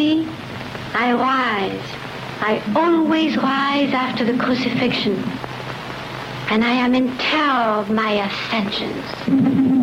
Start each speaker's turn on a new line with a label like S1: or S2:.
S1: me, I rise. I always rise after the crucifixion. And I am in terror of my ascensions.